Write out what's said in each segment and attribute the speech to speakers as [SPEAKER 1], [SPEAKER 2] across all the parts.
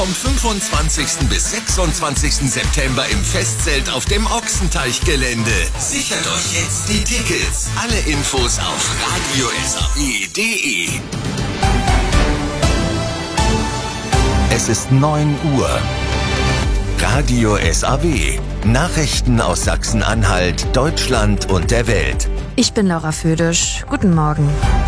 [SPEAKER 1] Vom 25. bis 26. September im Festzelt auf dem Ochsenteichgelände. Sichert euch jetzt die Tickets. Alle Infos auf radiosaw.de. Es ist 9 Uhr. Radio SAW. Nachrichten aus Sachsen-Anhalt, Deutschland und der Welt.
[SPEAKER 2] Ich bin Laura Födisch. Guten Morgen.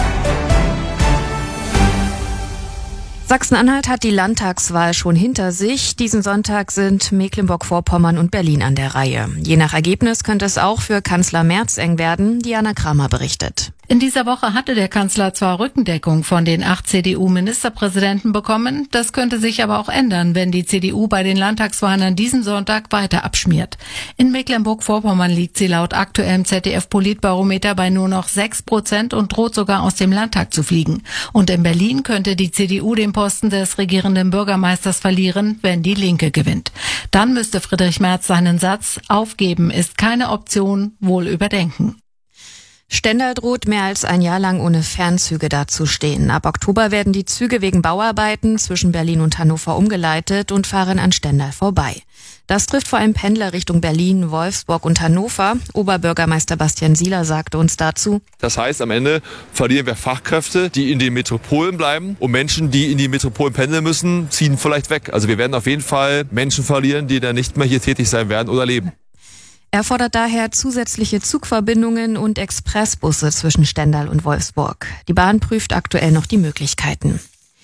[SPEAKER 2] Sachsen-Anhalt hat die Landtagswahl schon hinter sich. Diesen Sonntag sind Mecklenburg-Vorpommern und Berlin an der Reihe. Je nach Ergebnis könnte es auch für Kanzler Merz eng werden. Diana Kramer berichtet.
[SPEAKER 3] In dieser Woche hatte der Kanzler zwar Rückendeckung von den 8 CDU-Ministerpräsidenten bekommen, das könnte sich aber auch ändern, wenn die CDU bei den Landtagswahlen an diesem Sonntag weiter abschmiert. In Mecklenburg-Vorpommern liegt sie laut aktuellem ZDF-Politbarometer bei nur noch 6% und droht sogar aus dem Landtag zu fliegen. Und in Berlin könnte die CDU den Posten des regierenden Bürgermeisters verlieren, wenn die Linke gewinnt. Dann müsste Friedrich Merz seinen Satz "Aufgeben ist keine Option" wohl überdenken.
[SPEAKER 2] Stendal droht mehr als ein Jahr lang ohne Fernzüge dazustehen. Ab Oktober werden die Züge wegen Bauarbeiten zwischen Berlin und Hannover umgeleitet und fahren an Stendal vorbei. Das trifft vor allem Pendler Richtung Berlin, Wolfsburg und Hannover. Oberbürgermeister Bastian Sieler sagte uns dazu:
[SPEAKER 4] Das heißt, am Ende verlieren wir Fachkräfte, die in den Metropolen bleiben, und Menschen, die in die Metropolen pendeln müssen, ziehen vielleicht weg. Also wir werden auf jeden Fall Menschen verlieren, die dann nicht mehr hier tätig sein werden oder leben.
[SPEAKER 2] Er fordert daher zusätzliche Zugverbindungen und Expressbusse zwischen Stendal und Wolfsburg. Die Bahn prüft aktuell noch die Möglichkeiten.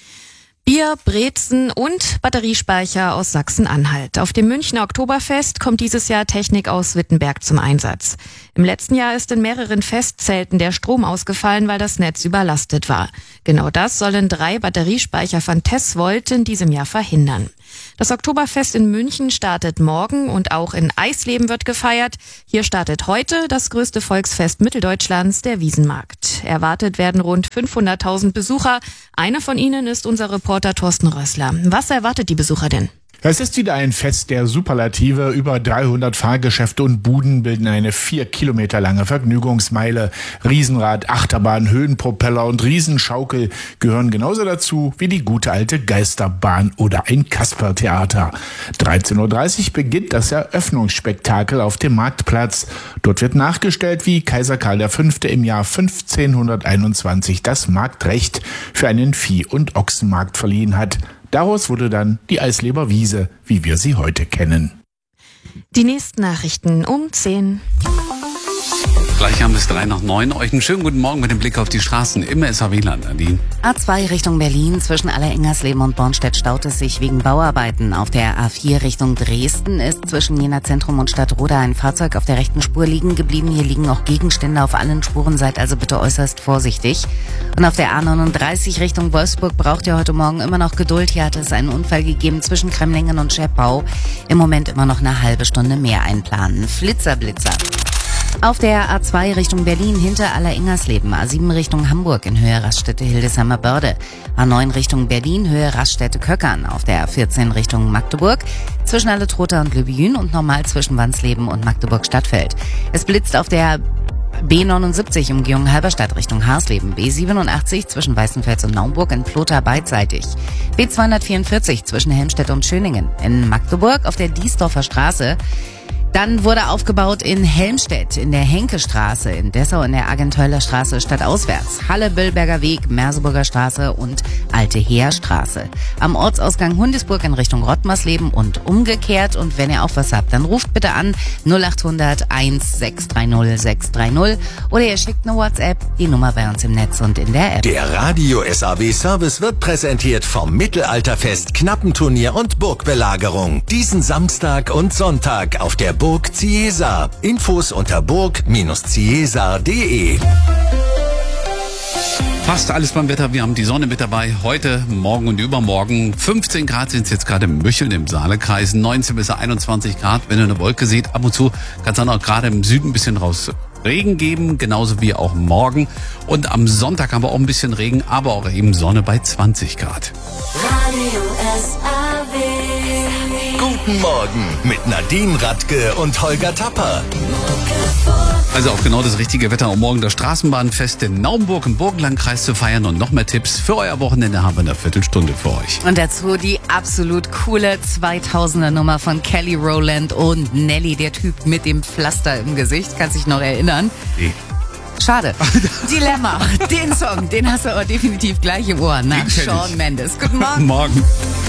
[SPEAKER 2] Bier, Brezen und Batteriespeicher aus Sachsen-Anhalt. Auf dem Münchner Oktoberfest kommt dieses Jahr Technik aus Wittenberg zum Einsatz. Im letzten Jahr ist in mehreren Festzelten der Strom ausgefallen, weil das Netz überlastet war. Genau das sollen 3 Batteriespeicher von Tessvolt in diesem Jahr verhindern. Das Oktoberfest in München startet morgen und auch in Eisleben wird gefeiert. Hier startet heute das größte Volksfest Mitteldeutschlands, der Wiesenmarkt. Erwartet werden rund 500.000 Besucher. Einer von ihnen ist unser Reporter Thorsten Rössler. Was erwartet die Besucher denn?
[SPEAKER 5] Es ist wieder ein Fest der Superlative. Über 300 Fahrgeschäfte und Buden bilden eine 4 Kilometer lange Vergnügungsmeile. Riesenrad, Achterbahn, Höhenpropeller und Riesenschaukel gehören genauso dazu wie die gute alte Geisterbahn oder ein Kaspertheater. 13:30 Uhr beginnt das Eröffnungsspektakel auf dem Marktplatz. Dort wird nachgestellt, wie Kaiser Karl V. im Jahr 1521 das Marktrecht für einen Vieh- und Ochsenmarkt verliehen hat. Daraus wurde dann die Eisleber Wiese, wie wir sie heute kennen.
[SPEAKER 2] Die nächsten Nachrichten um 10.
[SPEAKER 6] Gleich haben es 8:03. Euch einen schönen guten Morgen mit dem Blick auf die Straßen im SAW-Land, Nadine.
[SPEAKER 7] A2 Richtung Berlin, zwischen Allerengersleben und Bornstedt staut es sich wegen Bauarbeiten. Auf der A4 Richtung Dresden ist zwischen Jena Zentrum und Stadtroda ein Fahrzeug auf der rechten Spur liegen geblieben. Hier liegen auch Gegenstände auf allen Spuren, seid also bitte äußerst vorsichtig. Und auf der A39 Richtung Wolfsburg braucht ihr heute Morgen immer noch Geduld. Hier hat es einen Unfall gegeben zwischen Kremlingen und Schepau. Im Moment immer noch eine halbe Stunde mehr einplanen. Blitzer. Auf der A2 Richtung Berlin hinter Allerengersleben, A7 Richtung Hamburg in Höhe Raststätte Hildesheimer Börde, A9 Richtung Berlin, Höhe Raststätte Köckern, auf der A14 Richtung Magdeburg, zwischen Alletrota und Lübjün und normal zwischen Wansleben und Magdeburg-Stadtfeld. Es blitzt auf der B79 Umgehung Halberstadt Richtung Harsleben, B87 zwischen Weißenfels und Naumburg in Plotha beidseitig, B244 zwischen Helmstedt und Schöningen, in Magdeburg auf der Diesdorfer Straße. Dann wurde aufgebaut in Helmstedt, in der Henkestraße, in Dessau in der Argenteuler Straße stadtauswärts, Halle-Billberger Weg, Merseburger Straße und Alte Heerstraße. Am Ortsausgang Hundisburg in Richtung Rottmarsleben und umgekehrt. Und wenn ihr auch was habt, dann ruft bitte an 0800 1630 630 oder ihr schickt eine WhatsApp, die Nummer bei uns im Netz und in der App.
[SPEAKER 1] Der Radio SAW Service wird präsentiert vom Mittelalterfest, Knappenturnier und Burgbelagerung. Diesen Samstag und Sonntag auf der Burg Ciesa. Infos unter burg-ciesa.de.
[SPEAKER 6] Fast alles beim Wetter. Wir haben die Sonne mit dabei. Heute, morgen und übermorgen. 15 Grad sind es jetzt gerade im Mücheln im Saalekreis. 19 bis 21 Grad, wenn ihr eine Wolke seht. Ab und zu kann es dann auch gerade im Süden ein bisschen raus Regen geben, genauso wie auch morgen. Und am Sonntag haben wir auch ein bisschen Regen, aber auch eben Sonne bei 20 Grad.
[SPEAKER 1] Radio SAW. Guten Morgen mit Nadine Radke und Holger Tapper.
[SPEAKER 6] Also auch genau das richtige Wetter, um morgen das Straßenbahnfest in Naumburg im Burgenlandkreis zu feiern. Und noch mehr Tipps für euer Wochenende haben wir in einer Viertelstunde für euch.
[SPEAKER 7] Und dazu die absolut coole 2000er Nummer von Kelly Rowland und Nelly, der Typ mit dem Pflaster im Gesicht. Kannst dich noch erinnern?
[SPEAKER 6] Nee.
[SPEAKER 7] Schade. Dilemma, den Song, den hast du aber definitiv gleich im Ohr. Nach Shawn Mendes. Guten Morgen.
[SPEAKER 6] Morgen.